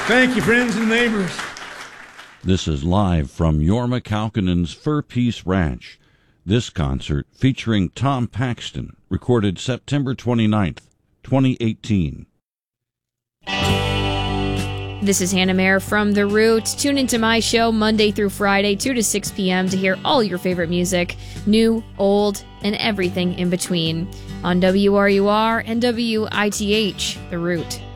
Thank you, friends and neighbors. This is live from Jorma Kaukonen's Fur Peace Ranch. This concert, featuring Tom Paxton, recorded September 29th, 2018. This is Hannah Mayer from The Root. Tune into my show Monday through Friday, 2 to 6 p.m. to hear all your favorite music, new, old, and everything in between, on WRUR and WITH, The Root.